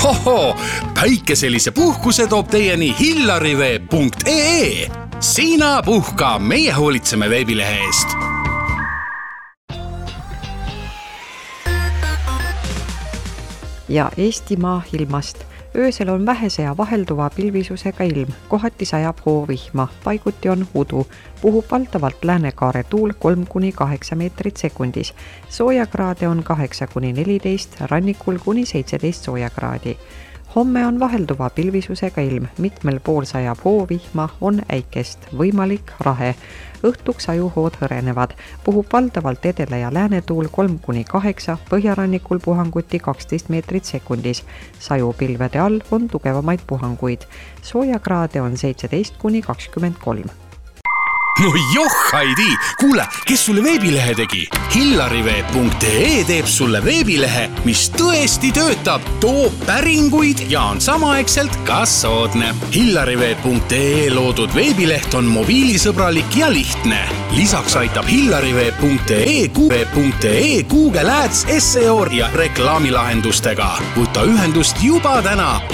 Ohohoo, päikeselise puhkuse toob teieni hillarive.ee. Sina puhka, meie hoolitseme veebilehe eest. Ja Eestimaa ilmast. Öösel on vähese ja vahelduva pilvisusega ilm, kohati sajab hoovihma, paiguti on udu, puhub valdavalt läänekaare tuul 3–8 meetrit sekundis. Soojakraade on 8–14, rannikul kuni 17 soojakraadi. Homme on vahelduva pilvisusega ilm, mitmel pool sajab hoovihma, on äikest, võimalik rahe. Õhtuks ajuhood hõrenevad, puhub valdavalt edele- ja läänetuul 3–8, põhjarannikul puhanguti 12 meetrit sekundis. Sajupilvede all on tugevamaid puhanguid. Soojakraade on 17–23. No johhaidi! Kuule, kes sulle veebilehe tegi? Hillarive.ee teeb sulle veebilehe, mis tõesti töötab, toob päringuid ja on samaaegselt ka soodne. Hillarive.ee loodud veebileht on mobiilisõbralik ja lihtne. Lisaks aitab Hillarive.ee Google Ads, SEO ja reklaamilahendustega. Võta ühendust juba täna